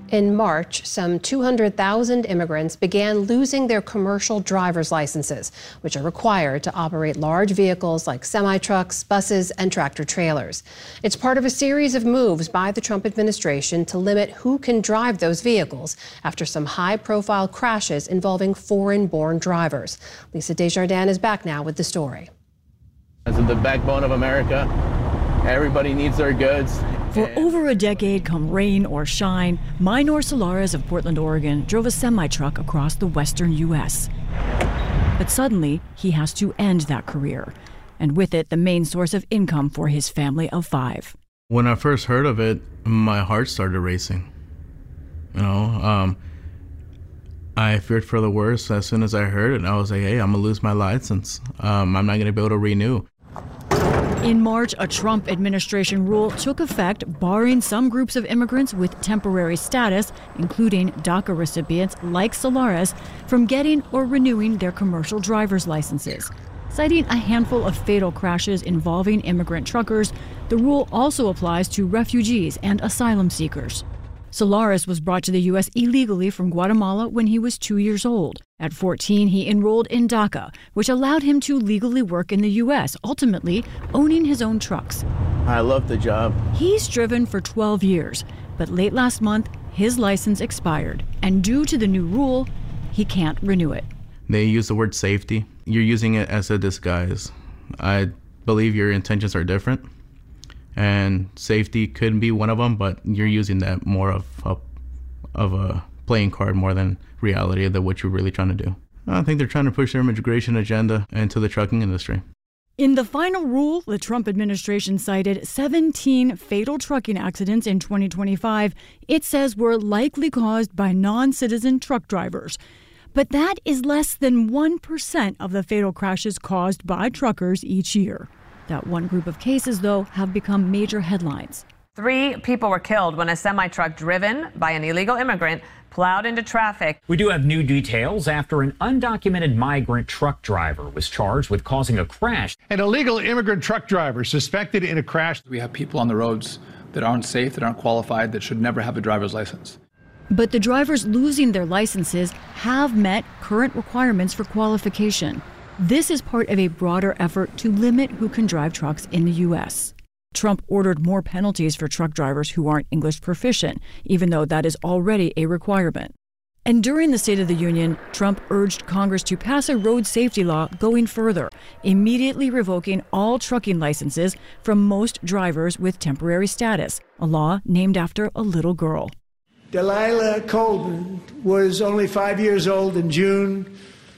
In March, some 200,000 immigrants began losing their commercial driver's licenses, which are required to operate large vehicles like semi-trucks, buses, and tractor-trailers. It's part of a series of moves by the Trump administration to limit who can drive those vehicles after some high-profile crashes involving foreign-born drivers. Lisa Desjardins is back now with the story. As the backbone of America, everybody needs their goods. For over a decade, come rain or shine, Minor Solares of Portland, Oregon, drove a semi-truck across the western U.S. But suddenly, he has to end that career, and with it, the main source of income for his family of 5. When I first heard of it, my heart started racing. I feared for the worst. As soon as I heard it, I was like, hey, I'm gonna lose my license. I'm not gonna be able to renew. In March, a Trump administration rule took effect, barring some groups of immigrants with temporary status, including DACA recipients like Solares, from getting or renewing their commercial driver's licenses. Citing a handful of fatal crashes involving immigrant truckers, the rule also applies to refugees and asylum seekers. Solares was brought to the U.S. illegally from Guatemala when he was 2 years old. At 14, he enrolled in DACA, which allowed him to legally work in the U.S., ultimately owning his own trucks. I love the job. He's driven for 12 years, but late last month, his license expired, and due to the new rule, he can't renew it. They use the word safety. You're using it as a disguise. I believe your intentions are different. And safety could be one of them, but you're using that more of a playing card more than reality of what you're really trying to do. I think they're trying to push their immigration agenda into the trucking industry. In the final rule, the Trump administration cited 17 fatal trucking accidents in 2025 it says were likely caused by non-citizen truck drivers. But that is less than 1% of the fatal crashes caused by truckers each year. That one group of cases, though, have become major headlines. 3 people were killed when a semi-truck driven by an illegal immigrant plowed into traffic. We do have new details after an undocumented migrant truck driver was charged with causing a crash. An illegal immigrant truck driver suspected in a crash. We have people on the roads that aren't safe, that aren't qualified, that should never have a driver's license. But the drivers losing their licenses have met current requirements for qualification. This is part of a broader effort to limit who can drive trucks in the U.S. Trump ordered more penalties for truck drivers who aren't English proficient, even though that is already a requirement. And during the State of the Union, Trump urged Congress to pass a road safety law going further, immediately revoking all trucking licenses from most drivers with temporary status, a law named after a little girl. Delilah Coleman was only 5 years old in June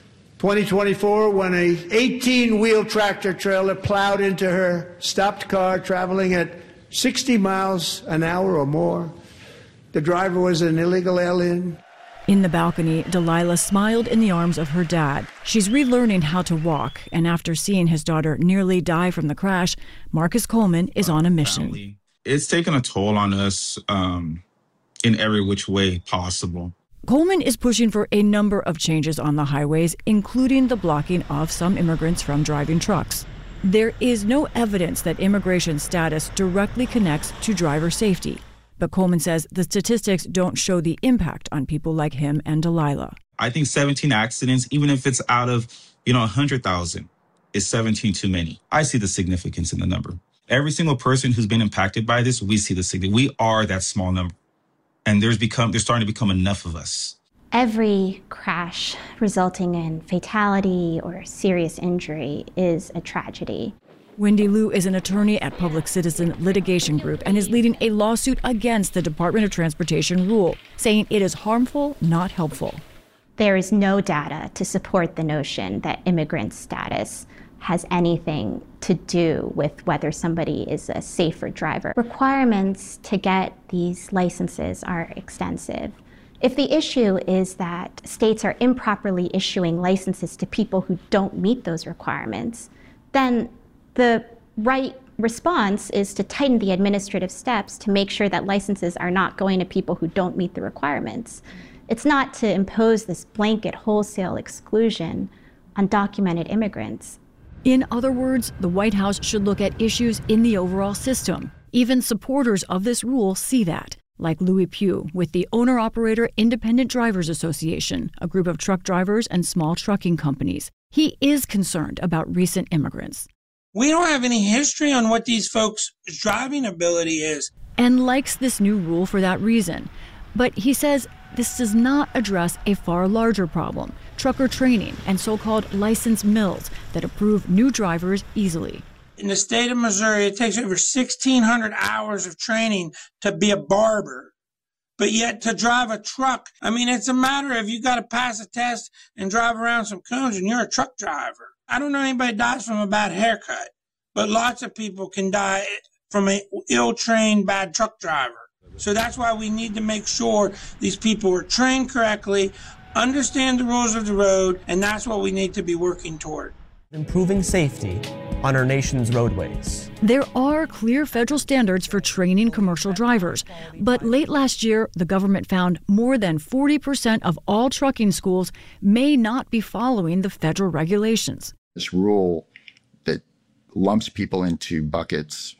2024 when a 18-wheel tractor trailer plowed into her stopped car traveling at 60 miles an hour or more. The driver was an illegal alien. In the balcony, Delilah smiled in the arms of her dad. She's relearning how to walk, and after seeing his daughter nearly die from the crash, Marcus Coleman is on a mission. It's taken a toll on us in every which way possible. Coleman is pushing for a number of changes on the highways, including the blocking of some immigrants from driving trucks. There is no evidence that immigration status directly connects to driver safety, but Coleman says the statistics don't show the impact on people like him and Delilah. I think 17 accidents, even if it's out of 100,000, is 17 too many. I see the significance in the number. Every single person who's been impacted by this, we see the significance. We are that small number. And there's starting to become enough of us. Every crash resulting in fatality or serious injury is a tragedy. Wendy Liu is an attorney at Public Citizen Litigation Group and is leading a lawsuit against the Department of Transportation rule, saying it is harmful, not helpful. There is no data to support the notion that immigrant status has anything to do with whether somebody is a safer driver. Requirements to get these licenses are extensive. If the issue is that states are improperly issuing licenses to people who don't meet those requirements, then the right response is to tighten the administrative steps to make sure that licenses are not going to people who don't meet the requirements. It's not to impose this blanket wholesale exclusion on documented immigrants. In other words, the White House should look at issues in the overall system. Even supporters of this rule see that, like Louis Pugh with the Owner-Operator Independent Drivers Association, a group of truck drivers and small trucking companies. He is concerned about recent immigrants. We don't have any history on what these folks' driving ability is. And likes this new rule for that reason. But he says this does not address a far larger problem, trucker training and so-called licensed mills that approve new drivers easily. In the state of Missouri, it takes over 1,600 hours of training to be a barber. But yet to drive a truck, I mean, it's a matter of you got to pass a test and drive around some cones and you're a truck driver. I don't know anybody dies from a bad haircut, but lots of people can die from an ill-trained bad truck driver. So that's why we need to make sure these people are trained correctly, understand the rules of the road, and that's what we need to be working toward. Improving safety on our nation's roadways. There are clear federal standards for training commercial drivers, but late last year, the government found more than 40% of all trucking schools may not be following the federal regulations. This rule that lumps people into buckets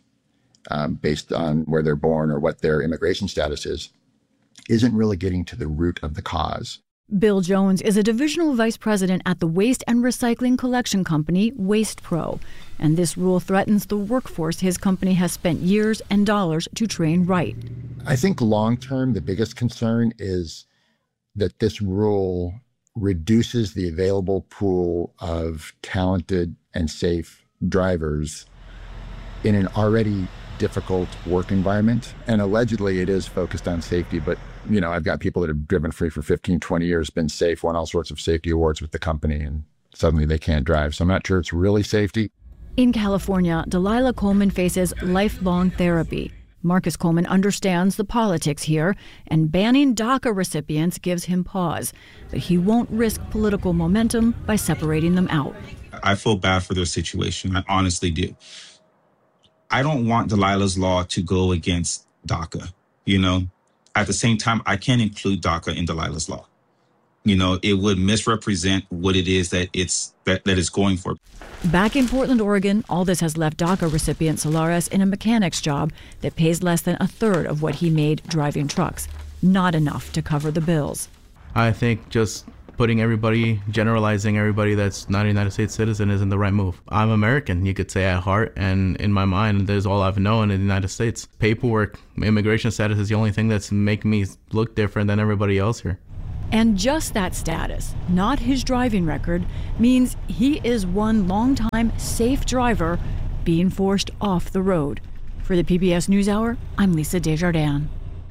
based on where they're born or what their immigration status is, isn't really getting to the root of the cause. Bill Jones is a divisional vice president at the waste and recycling collection company WastePro, and this rule threatens the workforce his company has spent years and dollars to train right. I think long-term, the biggest concern is that this rule reduces the available pool of talented and safe drivers in an already difficult work environment. And allegedly it is focused on safety, but you know, I've got people that have driven free for 15, 20 years, been safe, won all sorts of safety awards with the company, and suddenly they can't drive. So I'm not sure it's really safety. In California, Delilah Coleman faces lifelong therapy. Marcus Coleman understands the politics here, and banning DACA recipients gives him pause. But he won't risk political momentum by separating them out. I feel bad for their situation. I honestly do. I don't want Delilah's law to go against DACA, you know? At the same time, I can't include DACA in Delilah's law. You know, it would misrepresent what it is that it's going for. Back in Portland, Oregon, all this has left DACA recipient Solares in a mechanic's job that pays less than a third of what he made driving trucks. Not enough to cover the bills. I think just generalizing everybody that's not a United States citizen isn't the right move. I'm American, you could say, at heart, and in my mind, there's all I've known in the United States. Paperwork, immigration status is the only thing that's making me look different than everybody else here. And just that status, not his driving record, means he is one longtime safe driver being forced off the road. For the PBS NewsHour, I'm Lisa Desjardins.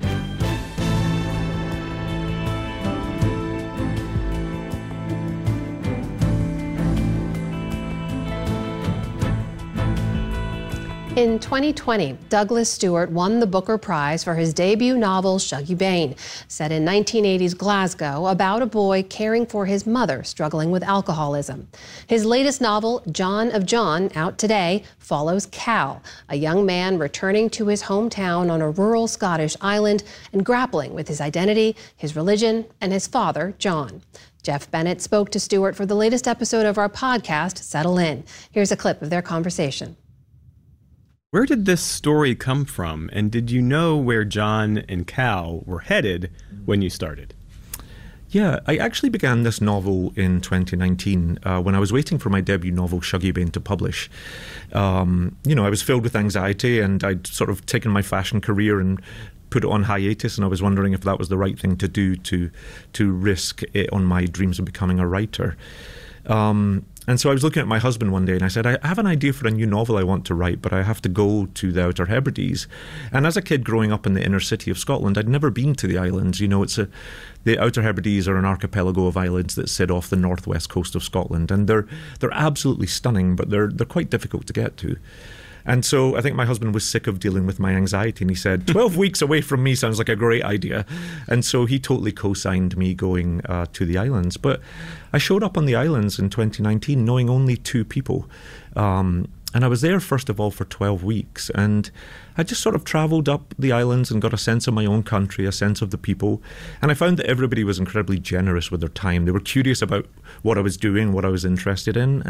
In 2020, Douglas Stewart won the Booker Prize for his debut novel, Shuggie Bain, set in 1980s Glasgow about a boy caring for his mother struggling with alcoholism. His latest novel, John of John, out today, follows Cal, a young man returning to his hometown on a rural Scottish island and grappling with his identity, his religion, and his father, John. Jeff Bennett spoke to Stewart for the latest episode of our podcast, Settle In. Here's a clip of their conversation. Where did this story come from, and did you know where John and Cal were headed when you started? Yeah, I actually began this novel in 2019 when I was waiting for my debut novel, Shuggie Bain, to publish. I was filled with anxiety, and I'd sort of taken my fashion career and put it on hiatus, and I was wondering if that was the right thing to do to risk it on my dreams of becoming a writer. And so I was looking at my husband one day and I said, I have an idea for a new novel I want to write, but I have to go to the Outer Hebrides. And as a kid growing up in the inner city of Scotland, I'd never been to the islands. You know, the Outer Hebrides are an archipelago of islands that sit off the northwest coast of Scotland. And they're absolutely stunning, but they're quite difficult to get to. And so I think my husband was sick of dealing with my anxiety, and he said, 12 weeks away from me sounds like a great idea. And so he totally co-signed me going to the islands. But I showed up on the islands in 2019 knowing only 2 people. And I was there, first of all, for 12 weeks. And I just sort of travelled up the islands and got a sense of my own country, a sense of the people. And I found that everybody was incredibly generous with their time. They were curious about what I was doing, what I was interested in.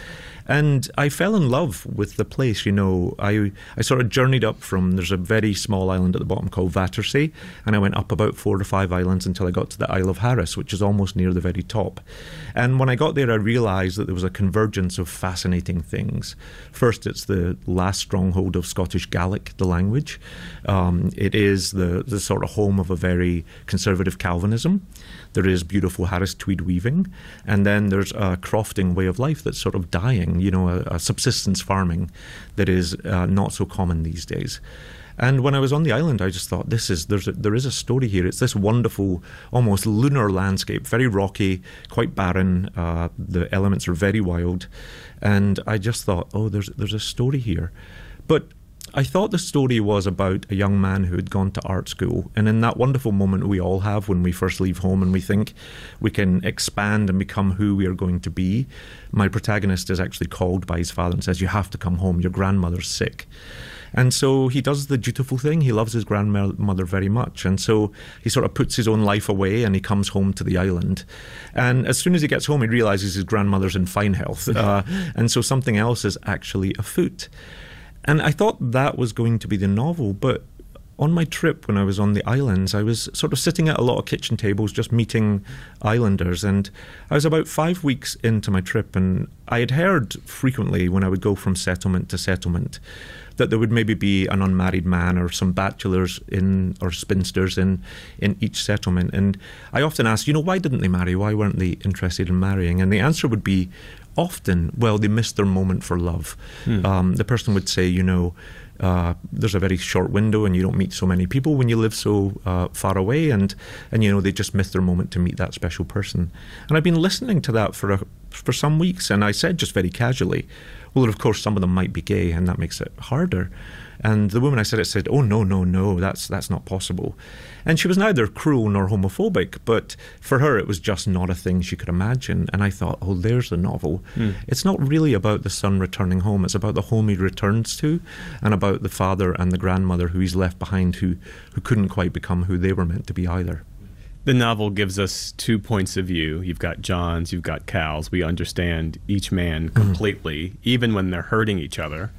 And I fell in love with the place, you know. I sort of journeyed up from, there's a very small island at the bottom called Battersea, and I went up about 4 to 5 islands until I got to the Isle of Harris, which is almost near the very top. And when I got there, I realised that there was a convergence of fascinating things. First, it's the last stronghold of Scottish Gaelic, the language. It is the sort of home of a very conservative Calvinism. There is beautiful Harris tweed weaving, and then there's a crofting way of life that's sort of dying, you know, a subsistence farming that is not so common these days. And when I was on the island, I just thought, there is a story here. It's this wonderful, almost lunar landscape, very rocky, quite barren. The elements are very wild, and I just thought, oh, there's a story here. But I thought the story was about a young man who had gone to art school, and in that wonderful moment we all have when we first leave home and we think we can expand and become who we are going to be, my protagonist is actually called by his father and says, you have to come home, your grandmother's sick. And so he does the dutiful thing. He loves his grandmother very much. And so he sort of puts his own life away and he comes home to the island. And as soon as he gets home, he realizes his grandmother's in fine health. And so something else is actually afoot. And I thought that was going to be the novel, but on my trip when I was on the islands, I was sort of sitting at a lot of kitchen tables just meeting islanders, and I was about 5 weeks into my trip, and I had heard frequently when I would go from settlement to settlement that there would maybe be an unmarried man or some bachelors or spinsters in each settlement. And I often asked, why didn't they marry? Why weren't they interested in marrying? And the answer would be, often, well, they missed their moment for love. The person would say, there's a very short window and you don't meet so many people when you live so far away, and they just missed their moment to meet that special person. And I've been listening to that for some weeks, and I said just very casually, well, of course, some of them might be gay, and that makes it harder. And the woman I said it said, oh, no, that's not possible. And she was neither cruel nor homophobic, but for her it was just not a thing she could imagine. And I thought, oh, there's the novel. It's not really about the son returning home. It's about the home he returns to, and about the father and the grandmother who he's left behind who couldn't quite become who they were meant to be either. The novel gives us 2 points of view. You've got John's, you've got Cal's. We understand each man completely, even when they're hurting each other.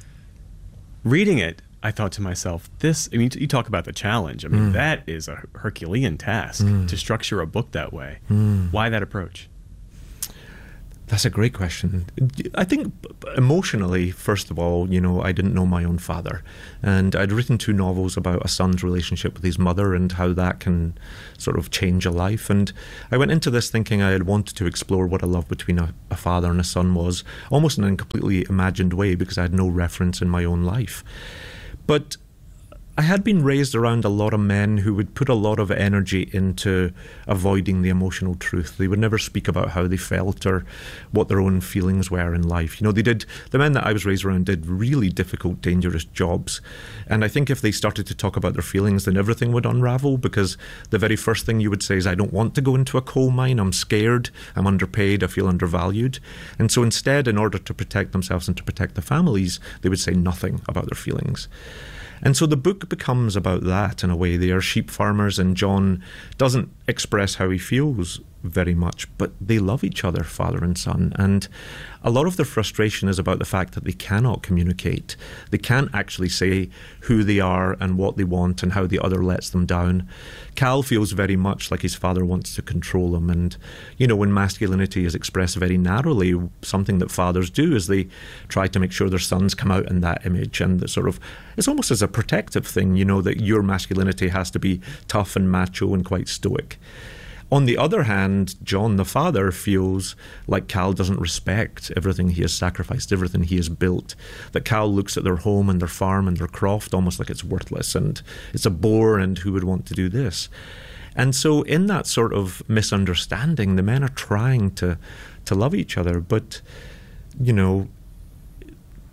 Reading it, I thought to myself, you talk about the challenge. That is a Herculean task to structure a book that way. Why that approach? That's a great question. I think emotionally, first of all, I didn't know my own father. And I'd written 2 novels about a son's relationship with his mother and how that can sort of change a life. And I went into this thinking I had wanted to explore what a love between a father and a son was, almost in a completely imagined way, because I had no reference in my own life. But I had been raised around a lot of men who would put a lot of energy into avoiding the emotional truth. They would never speak about how they felt or what their own feelings were in life. The men that I was raised around did really difficult, dangerous jobs. And I think if they started to talk about their feelings, then everything would unravel, because the very first thing you would say is, I don't want to go into a coal mine. I'm scared. I'm underpaid. I feel undervalued. And so instead, in order to protect themselves and to protect the families, they would say nothing about their feelings. And so the book becomes about that in a way. They are sheep farmers, and John doesn't express how he feels very much, but they love each other, father and son. And a lot of their frustration is about the fact that they cannot communicate. They can't actually say who they are and what they want and how the other lets them down. Cal feels very much like his father wants to control him. And, when masculinity is expressed very narrowly, something that fathers do is they try to make sure their sons come out in that image. And it's almost as a protective thing, that your masculinity has to be tough and macho and quite stoic. On the other hand, John, the father, feels like Cal doesn't respect everything he has sacrificed, everything he has built, that Cal looks at their home and their farm and their croft almost like it's worthless and it's a bore, and who would want to do this? And so in that sort of misunderstanding, the men are trying to love each other, but,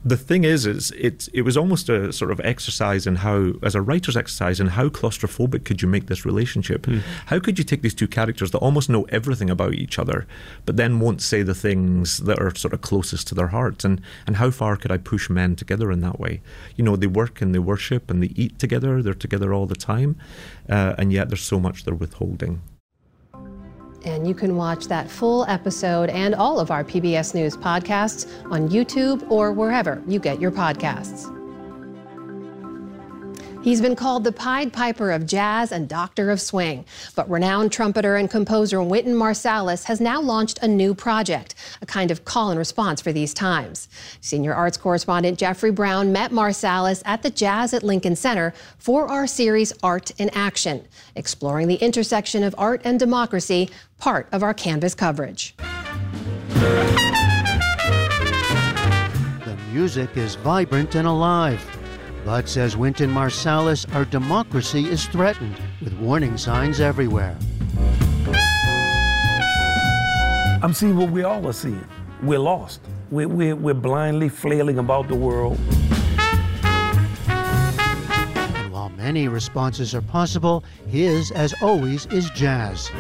The thing is it was almost a sort of exercise in how, as a writer's exercise, in how claustrophobic could you make this relationship? How could you take these two characters that almost know everything about each other, but then won't say the things that are sort of closest to their hearts? And how far could I push men together in that way? You know, they work and they worship and they eat together, they're together all the time, and yet there's so much they're withholding. And you can watch that full episode and all of our PBS News podcasts on YouTube or wherever you get your podcasts. He's been called the Pied Piper of jazz and Doctor of Swing, but renowned trumpeter and composer Wynton Marsalis has now launched a new project, a kind of call and response for these times. Senior arts correspondent Jeffrey Brown met Marsalis at the Jazz at Lincoln Center for our series Art in Action, exploring the intersection of art and democracy, part of our Canvas coverage. The music is vibrant and alive. But, says Wynton Marsalis, our democracy is threatened, with warning signs everywhere. I'm seeing what we all are seeing. We're lost. We're blindly flailing about the world. And while many responses are possible, his, as always, is jazz.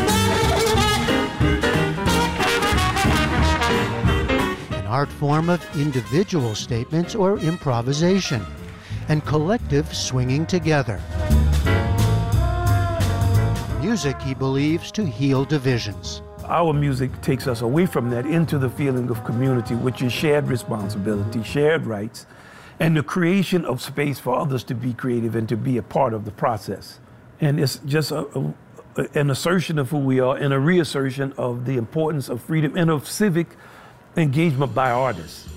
An art form of individual statements or improvisation, and collective swinging together. Music, he believes, to heal divisions. Our music takes us away from that into the feeling of community, which is shared responsibility, shared rights, and the creation of space for others to be creative and to be a part of the process. And it's just an assertion of who we are and a reassertion of the importance of freedom and of civic engagement by artists.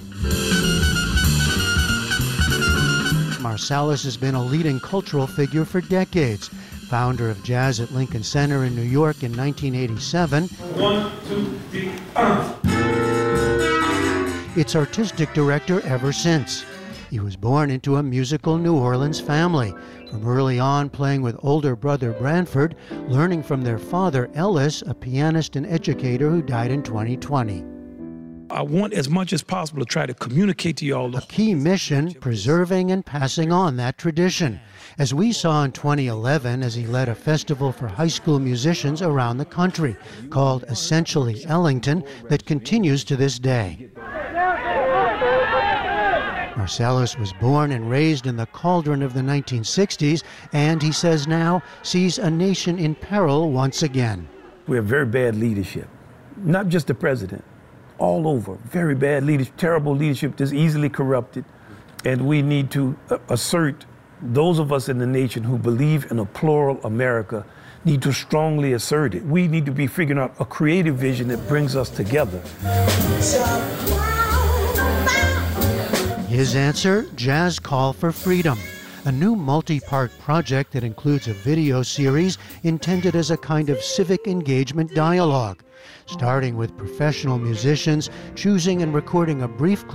Marsalis has been a leading cultural figure for decades. Founder of Jazz at Lincoln Center in New York in 1987. 1, 2, 3, Its artistic director ever since. He was born into a musical New Orleans family. From early on, playing with older brother Branford, learning from their father Ellis, a pianist and educator who died in 2020. I want as much as possible to try to communicate to y'all. A key mission, preserving and passing on that tradition, as we saw in 2011 as he led a festival for high school musicians around the country called Essentially Ellington that continues to this day. Marsalis was born and raised in the cauldron of the 1960s and, he says now, sees a nation in peril once again. We have very bad leadership, not just the president. All over, very bad leadership, terrible leadership that's easily corrupted. And we need to assert, those of us in the nation who believe in a plural America need to strongly assert it. We need to be figuring out a creative vision that brings us together. His answer, Jazz Call for Freedom, a new multi-part project that includes a video series intended as a kind of civic engagement dialogue, starting with professional musicians choosing and recording a brief clip